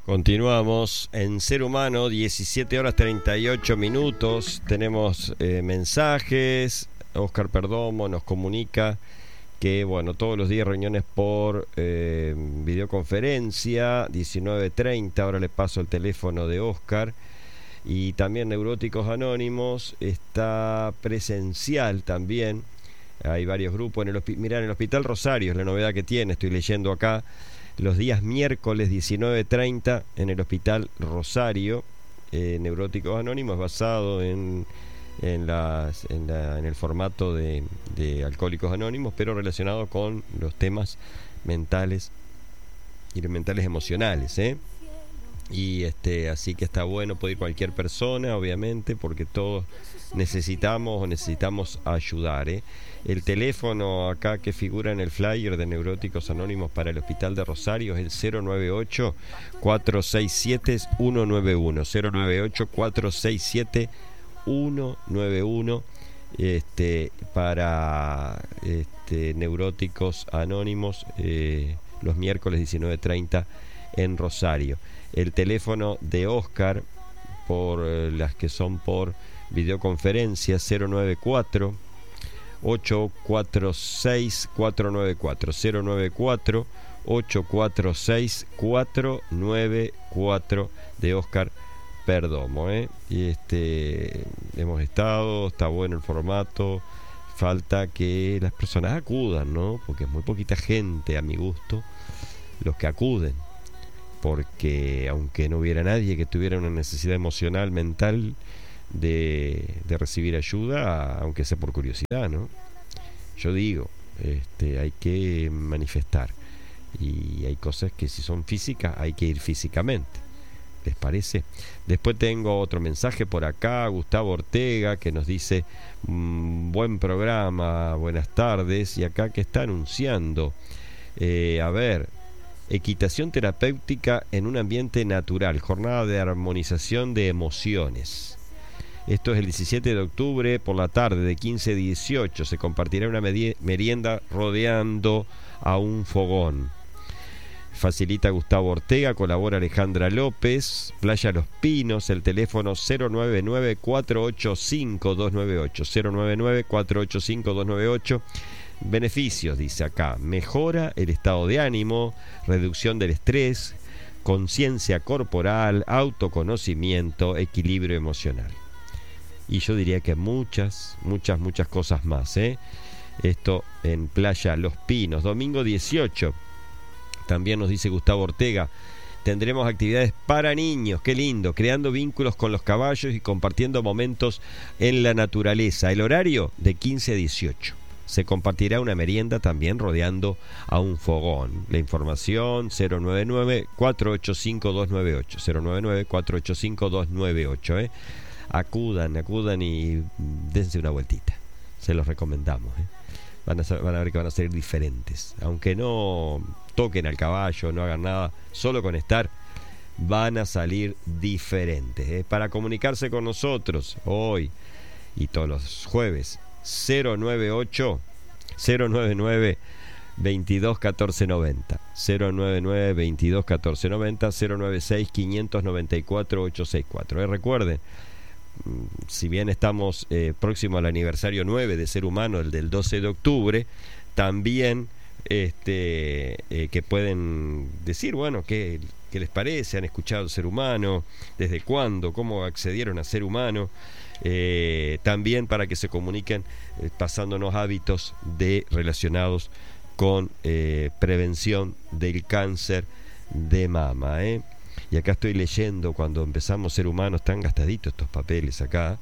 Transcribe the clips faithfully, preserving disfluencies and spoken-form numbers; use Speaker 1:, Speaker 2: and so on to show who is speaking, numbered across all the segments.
Speaker 1: Continuamos en Ser Humano, diecisiete horas treinta y ocho minutos. Tenemos eh, mensajes. Oscar Perdomo nos comunica que, bueno, todos los días reuniones por eh, videoconferencia, diecinueve treinta. Ahora le paso el teléfono de Oscar. Y también Neuróticos Anónimos está presencial también. Hay varios grupos en el hospital. Mirá, en el Hospital Rosario es la novedad que tiene, estoy leyendo acá. Los días miércoles diecinueve treinta en el Hospital Rosario, eh, Neuróticos Anónimos, basado en, en, las, en, la, en el formato de, de Alcohólicos Anónimos, pero relacionado con los temas mentales y los mentales emocionales, ¿eh? Y este, así que está bueno, puede ir cualquier persona, obviamente, porque todos necesitamos o necesitamos ayudar, ¿eh? El teléfono acá que figura en el flyer de Neuróticos Anónimos para el Hospital de Rosario es el cero nueve ocho, cuatro seis siete, uno nueve uno, cero nueve ocho, cuatro seis siete, uno nueve uno, este, para este, Neuróticos Anónimos, eh, los miércoles diecinueve treinta en Rosario. El teléfono de Oscar, por eh, las que son por videoconferencia, cero nueve cuatro, ocho cuatro seis, cuatro nueve cuatro, cero nueve cuatro, ocho cuatro seis, cuatro nueve cuatro, de Oscar Perdomo, ¿eh? Y este, hemos estado, está bueno el formato, falta que las personas acudan, ¿no? Porque es muy poquita gente, a mi gusto, los que acuden, porque aunque no hubiera nadie que tuviera una necesidad emocional, mental, de, de recibir ayuda, aunque sea por curiosidad, ¿no? Yo digo, este, hay que manifestar, y hay cosas que si son físicas hay que ir físicamente, ¿les parece? Después tengo otro mensaje por acá, Gustavo Ortega, que nos dice mmm, buen programa, buenas tardes, y acá que está anunciando, eh, a ver, equitación terapéutica en un ambiente natural, jornada de armonización de emociones. Esto es el diecisiete de octubre por la tarde, de quince a dieciocho. Se compartirá una merienda rodeando a un fogón. Facilita Gustavo Ortega, colabora Alejandra López. Playa Los Pinos, el teléfono cero nueve nueve, cuatro ocho cinco, dos nueve ocho, cero nueve nueve, cuatro ocho cinco, dos nueve ocho. Beneficios, dice acá: mejora el estado de ánimo, reducción del estrés, conciencia corporal, autoconocimiento, equilibrio emocional. Y yo diría que muchas, muchas, muchas cosas más, ¿eh? Esto en Playa Los Pinos, domingo dieciocho. También nos dice Gustavo Ortega, tendremos actividades para niños, qué lindo, creando vínculos con los caballos y compartiendo momentos en la naturaleza. El horario de quince a dieciocho. Se compartirá una merienda también rodeando a un fogón. La información cero nueve nueve, cuatro ocho cinco, dos nueve ocho, cero nueve nueve, cuatro ocho cinco, dos nueve ocho, ¿eh? Acudan, acudan y dense una vueltita. Se los recomendamos, ¿eh? Van a, van a ver que van a ser diferentes. Aunque no toquen al caballo, no hagan nada, solo con estar van a salir diferentes, ¿eh? Para comunicarse con nosotros hoy y todos los jueves, cero nueve ocho, cero nueve nueve, veintidós catorce noventa, cero nueve nueve, veintidós catorce noventa, cero nueve seis, quinientos noventa y cuatro, ochocientos sesenta y cuatro. ¿Eh? Recuerden, si bien estamos eh, próximo al aniversario nueve de Ser Humano, el del doce de octubre, también este, eh, que pueden decir, bueno, ¿qué, qué les parece? ¿Han escuchado Ser Humano? ¿Desde cuándo? ¿Cómo accedieron a Ser Humano? Eh, también para que se comuniquen eh, pasándonos hábitos de relacionados con eh, prevención del cáncer de mama, ¿eh? Y acá estoy leyendo, cuando empezamos Ser Humano, están gastaditos estos papeles acá,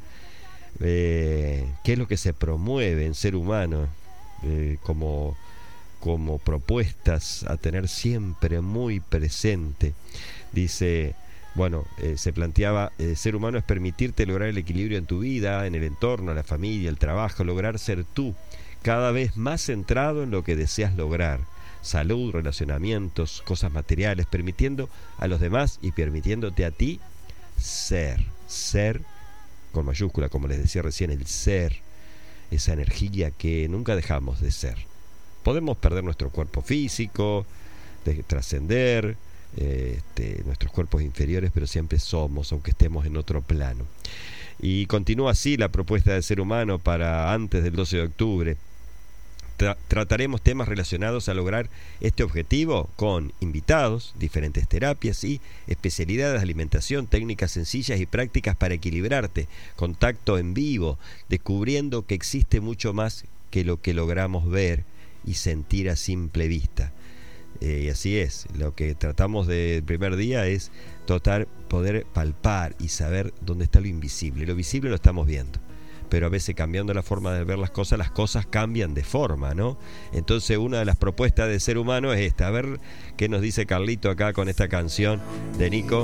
Speaker 1: eh, qué es lo que se promueve en Ser Humano, eh, como, como propuestas a tener siempre muy presente. Dice, bueno, eh, se planteaba, eh, Ser Humano es permitirte lograr el equilibrio en tu vida, en el entorno, la familia, el trabajo, lograr ser tú, cada vez más centrado en lo que deseas lograr. Salud, relacionamientos, cosas materiales, permitiendo a los demás y permitiéndote a ti ser, ser con mayúscula, como les decía recién, el ser, esa energía que nunca dejamos de ser. Podemos perder nuestro cuerpo físico, de trascender, eh, este, nuestros cuerpos inferiores, pero siempre somos, aunque estemos en otro plano. Y continúa así la propuesta del ser humano para antes del doce de octubre. Tra- trataremos temas relacionados a lograr este objetivo con invitados, diferentes terapias y especialidades de alimentación, técnicas sencillas y prácticas para equilibrarte, contacto en vivo, descubriendo que existe mucho más que lo que logramos ver y sentir a simple vista. Eh, y así es, lo que tratamos del primer día es tratar, poder palpar y saber dónde está lo invisible. Lo visible lo estamos viendo, pero a veces cambiando la forma de ver las cosas, las cosas cambian de forma, ¿no? Entonces una de las propuestas del ser humano es esta. A ver qué nos dice Carlito acá con esta canción de Nico.